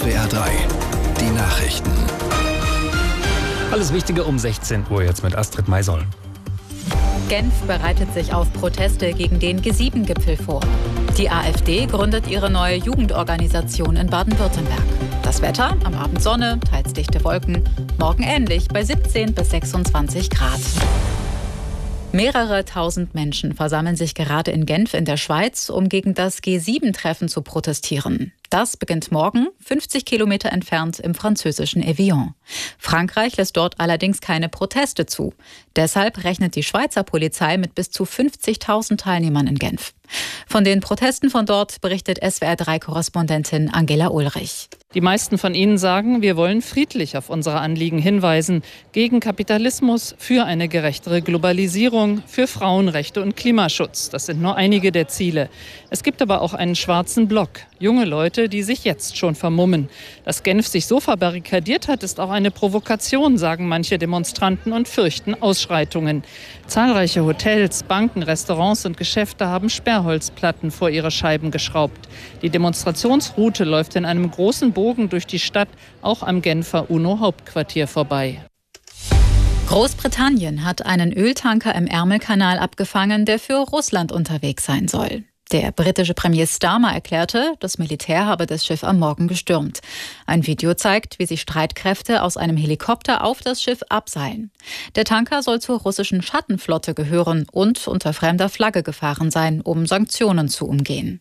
SWR 3, die Nachrichten. Alles Wichtige um 16 Uhr jetzt mit Astrid Maisoll. Genf bereitet sich auf Proteste gegen den G7-Gipfel vor. Die AfD gründet ihre neue Jugendorganisation in Baden-Württemberg. Das Wetter, am Abend Sonne, teils dichte Wolken, morgen ähnlich bei 17 bis 26 Grad. Mehrere tausend Menschen versammeln sich gerade in Genf in der Schweiz, um gegen das G7-Treffen zu protestieren. Das beginnt morgen, 50 Kilometer entfernt im französischen Evian. Frankreich lässt dort allerdings keine Proteste zu. Deshalb rechnet die Schweizer Polizei mit bis zu 50.000 Teilnehmern in Genf. Von den Protesten von dort berichtet SWR3-Korrespondentin Angela Ulrich. Die meisten von ihnen sagen, wir wollen friedlich auf unsere Anliegen hinweisen. Gegen Kapitalismus, für eine gerechtere Globalisierung, für Frauenrechte und Klimaschutz. Das sind nur einige der Ziele. Es gibt aber auch einen schwarzen Block. Junge Leute, die sich jetzt schon vermummen. Dass Genf sich so verbarrikadiert hat, ist auch eine Provokation, sagen manche Demonstranten und fürchten Ausschreitungen. Zahlreiche Hotels, Banken, Restaurants und Geschäfte haben Sperrholzplatten vor ihre Scheiben geschraubt. Die Demonstrationsroute läuft in einem großen Bogen durch die Stadt, auch am Genfer UNO-Hauptquartier vorbei. Großbritannien hat einen Öltanker im Ärmelkanal abgefangen, der für Russland unterwegs sein soll. Der britische Premier Starmer erklärte, das Militär habe das Schiff am Morgen gestürmt. Ein Video zeigt, wie sich Streitkräfte aus einem Helikopter auf das Schiff abseilen. Der Tanker soll zur russischen Schattenflotte gehören und unter fremder Flagge gefahren sein, um Sanktionen zu umgehen.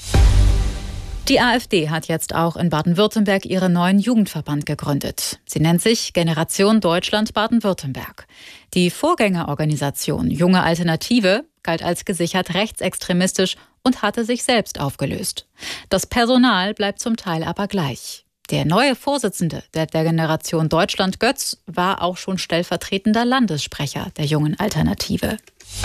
Die AfD hat jetzt auch in Baden-Württemberg ihren neuen Jugendverband gegründet. Sie nennt sich Generation Deutschland Baden-Württemberg. Die Vorgängerorganisation Junge Alternative galt als gesichert rechtsextremistisch und hatte sich selbst aufgelöst. Das Personal bleibt zum Teil aber gleich. Der neue Vorsitzende der Generation Deutschland, Götz, war auch schon stellvertretender Landessprecher der Jungen Alternative.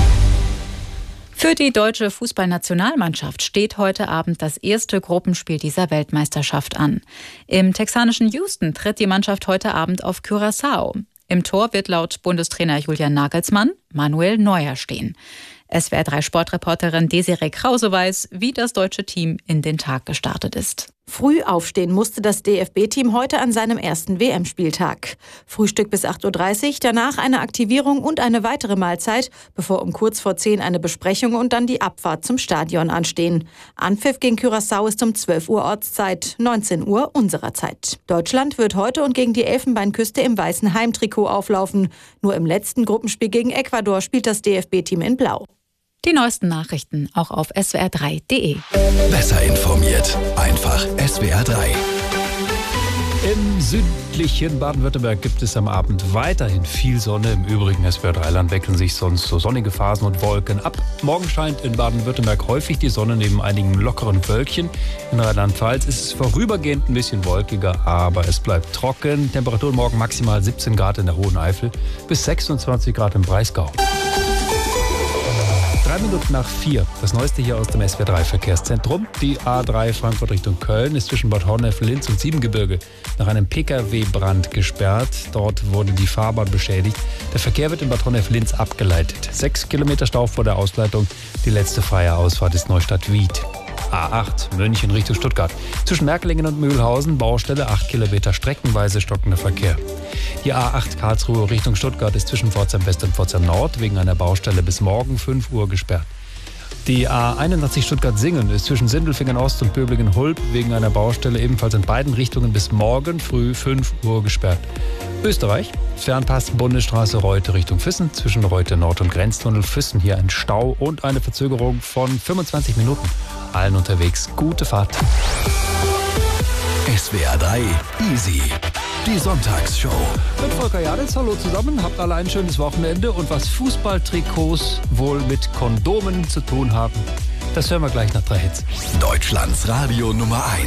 Für die deutsche Fußballnationalmannschaft steht heute Abend das erste Gruppenspiel dieser Weltmeisterschaft an. Im texanischen Houston tritt die Mannschaft heute Abend auf Curaçao. Im Tor wird laut Bundestrainer Julian Nagelsmann Manuel Neuer stehen. SWR3-Sportreporterin Desiree Krause weiß, wie das deutsche Team in den Tag gestartet ist. Früh aufstehen musste das DFB-Team heute an seinem ersten WM-Spieltag. Frühstück bis 8.30 Uhr, danach eine Aktivierung und eine weitere Mahlzeit, bevor um kurz vor 10 eine Besprechung und dann die Abfahrt zum Stadion anstehen. Anpfiff gegen Curaçao ist um 12 Uhr Ortszeit, 19 Uhr unserer Zeit. Deutschland wird heute und gegen die Elfenbeinküste im weißen Heimtrikot auflaufen. Nur im letzten Gruppenspiel gegen Ecuador spielt das DFB-Team in Blau. Die neuesten Nachrichten auch auf swr3.de. Besser informiert, einfach SWR 3. Im südlichen Baden-Württemberg gibt es am Abend weiterhin viel Sonne. Im übrigen SWR3-Land wechseln sich sonst so sonnige Phasen und Wolken ab. Morgen scheint in Baden-Württemberg häufig die Sonne neben einigen lockeren Wölkchen. In Rheinland-Pfalz ist es vorübergehend ein bisschen wolkiger, aber es bleibt trocken. Temperaturen morgen maximal 17 Grad in der Hohen Eifel bis 26 Grad im Breisgau. 3 Minuten nach 4. Das Neueste hier aus dem SWR3-Verkehrszentrum. Die A3 Frankfurt Richtung Köln ist zwischen Bad Honnef, Linz und Siebengebirge nach einem Pkw-Brand gesperrt. Dort wurde die Fahrbahn beschädigt. Der Verkehr wird in Bad Honnef-Linz abgeleitet. 6 Kilometer Stau vor der Ausleitung. Die letzte freie Ausfahrt ist Neustadt-Wied. A8 München Richtung Stuttgart. Zwischen Merkelingen und Mühlhausen Baustelle, 8 Kilometer streckenweise stockender Verkehr. Die A8 Karlsruhe Richtung Stuttgart ist zwischen Pforzheim West und Pforzheim Nord wegen einer Baustelle bis morgen 5 Uhr gesperrt. Die A81 Stuttgart-Singen ist zwischen Sindelfingen Ost und Böblingen-Hulb wegen einer Baustelle ebenfalls in beiden Richtungen bis morgen früh 5 Uhr gesperrt. Österreich, Fernpass Bundesstraße Reute Richtung Füssen, zwischen Reute Nord und Grenztunnel Füssen hier ein Stau und eine Verzögerung von 25 Minuten. Allen unterwegs gute Fahrt. SWR 3 Easy. Die Sonntagsshow. Mit Volker Jadels, hallo zusammen, habt alle ein schönes Wochenende und was Fußballtrikots wohl mit Kondomen zu tun haben, das hören wir gleich nach 3 Hits. Deutschlands Radio Nummer 1.